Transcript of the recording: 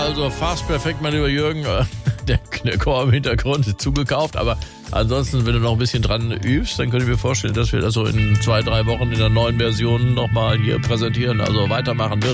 also fast perfekt, mein lieber Jürgen. Der Chor im Hintergrund ist zugekauft, aber ansonsten, wenn du noch ein bisschen dran übst, dann könnte ich mir vorstellen, dass wir das so in 2-3 Wochen in der neuen Version nochmal hier präsentieren, also weitermachen wird.